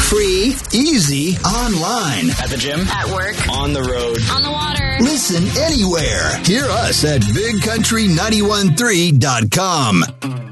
Free, easy, online. At the gym. At work. On the road. On the water. Listen anywhere. Hear us at BigCountry913.com.